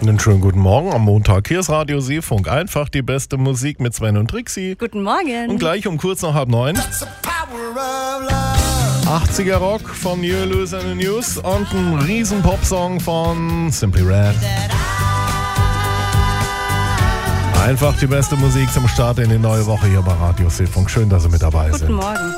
Einen schönen guten Morgen am Montag. Hier ist Radio Seefunk. Einfach die beste Musik mit Sven und Trixie. Guten Morgen. Und gleich um kurz nach 8:30. 80er Rock von New Lose and the News und ein riesen Popsong von Simply Red. Einfach die beste Musik zum Start in die neue Woche hier bei Radio Seefunk. Schön, dass Sie mit dabei sind. Guten Morgen.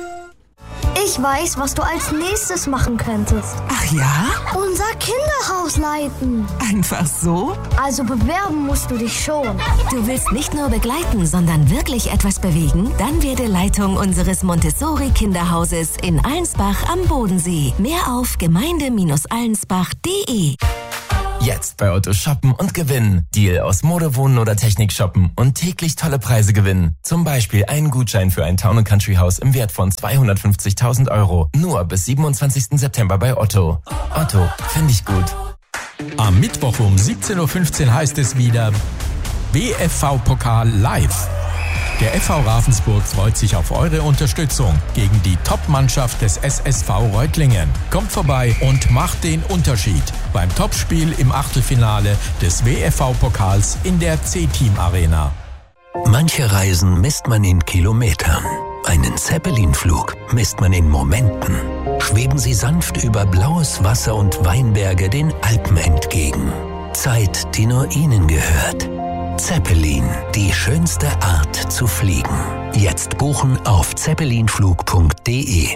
Ich weiß, was du als nächstes machen könntest. Ach ja? Unser Kinderhaus leiten. Einfach so? Also bewerben musst du dich schon. Du willst nicht nur begleiten, sondern wirklich etwas bewegen? Dann werde Leitung unseres Montessori-Kinderhauses in Allensbach am Bodensee. Mehr auf gemeinde-allensbach.de. Jetzt bei Otto shoppen und gewinnen. Deal aus Mode, Wohnen oder Technik shoppen und täglich tolle Preise gewinnen. Zum Beispiel einen Gutschein für ein Town & Country Haus im Wert von 250.000 €. Nur bis 27. September bei Otto. Otto, finde ich gut. Am Mittwoch um 17.15 Uhr heißt es wieder BFV-Pokal live. Der FV Ravensburg freut sich auf eure Unterstützung gegen die Top-Mannschaft des SSV Reutlingen. Kommt vorbei und macht den Unterschied beim Topspiel im Achtelfinale des WFV-Pokals in der C-Team-Arena. Manche Reisen misst man in Kilometern. Einen Zeppelin-Flug misst man in Momenten. Schweben Sie sanft über blaues Wasser und Weinberge den Alpen entgegen. Zeit, die nur Ihnen gehört. Zeppelin, die schönste Art zu fliegen. Jetzt buchen auf zeppelinflug.de.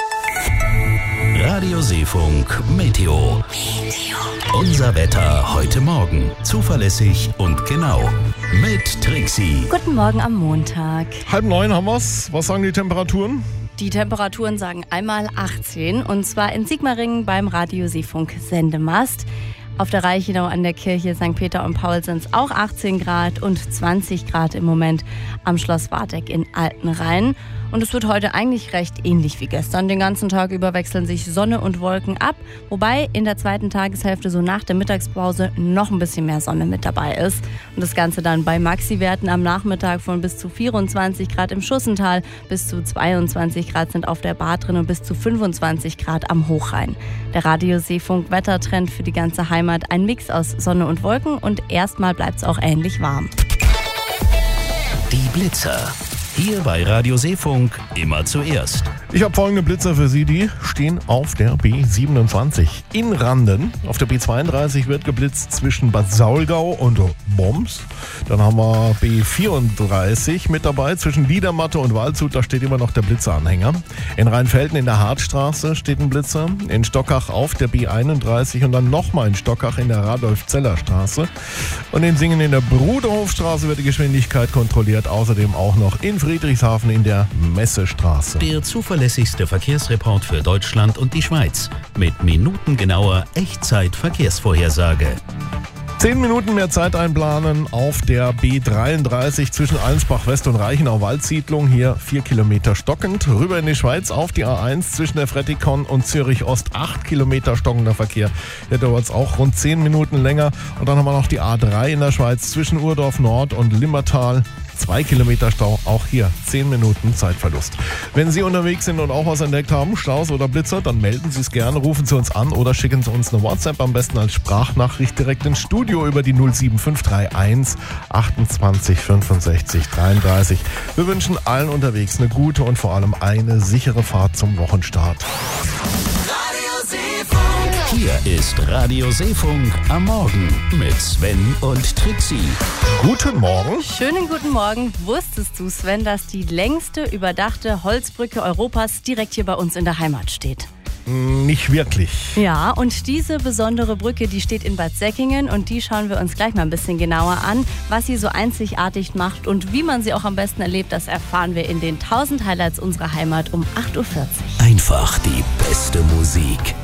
Radio Seefunk Meteo. Unser Wetter heute Morgen. Zuverlässig und genau. Mit Trixie. Guten Morgen am Montag. 8:30 haben wir's. Was sagen die Temperaturen? Die Temperaturen sagen einmal 18 und zwar in Sigmaringen beim Radio Seefunk Sendemast. Auf der Reichenau an der Kirche St. Peter und Paul sind es auch 18 Grad und 20 Grad im Moment am Schloss Warteck in Altenrhein. Und es wird heute eigentlich recht ähnlich wie gestern. Den ganzen Tag über wechseln sich Sonne und Wolken ab, wobei in der zweiten Tageshälfte so nach der Mittagspause noch ein bisschen mehr Sonne mit dabei ist. Und das Ganze dann bei Maxi-Werten am Nachmittag von bis zu 24 Grad im Schussental, bis zu 22 Grad sind auf der Baar drin und bis zu 25 Grad am Hochrhein. Der Radio Seefunk Wettertrend für die ganze Heimat, ein Mix aus Sonne und Wolken und erstmal bleibt es auch ähnlich warm. Die Blitzer. Hier bei Radio Seefunk immer zuerst. Ich habe folgende Blitzer für Sie, die stehen auf der B27 in Randen. Auf der B32 wird geblitzt zwischen Bad Saulgau und Boms. Dann haben wir B34 mit dabei zwischen Liedermatte und Waldshut, da steht immer noch der Blitzeranhänger. In Rheinfelden in der Hartstraße steht ein Blitzer. In Stockach auf der B31 und dann nochmal in Stockach in der Radolf-Zeller-Straße. Und in Singen in der Bruderhofstraße wird die Geschwindigkeit kontrolliert. Außerdem auch noch in Friedrichshafen in der Messestraße. Der zuverlässigste Verkehrsreport für Deutschland und die Schweiz. Mit minutengenauer Echtzeit-Verkehrsvorhersage. 10 Minuten mehr Zeit einplanen auf der B33 zwischen Allensbach West und Reichenau-Waldsiedlung. Hier 4 Kilometer stockend. Rüber in die Schweiz auf die A1 zwischen der Frettikon und Zürich Ost. 8 Kilometer stockender Verkehr. Hier dauert es auch rund 10 Minuten länger. Und dann haben wir noch die A3 in der Schweiz zwischen Urdorf Nord und Limmertal. 2 Kilometer Stau, auch hier 10 Minuten Zeitverlust. Wenn Sie unterwegs sind und auch was entdeckt haben, Staus oder Blitzer, dann melden Sie es gerne, rufen Sie uns an oder schicken Sie uns eine WhatsApp, am besten als Sprachnachricht direkt ins Studio über die 07531 28 65 33. Wir wünschen allen unterwegs eine gute und vor allem eine sichere Fahrt zum Wochenstart. Hier ist Radio Seefunk am Morgen mit Sven und Trixie. Guten Morgen. Schönen guten Morgen. Wusstest du, Sven, dass die längste überdachte Holzbrücke Europas direkt hier bei uns in der Heimat steht? Nicht wirklich. Ja, und diese besondere Brücke, die steht in Bad Säckingen und die schauen wir uns gleich mal ein bisschen genauer an. Was sie so einzigartig macht und wie man sie auch am besten erlebt, das erfahren wir in den 1000 Highlights unserer Heimat um 8:40 Uhr. Einfach die beste Musik.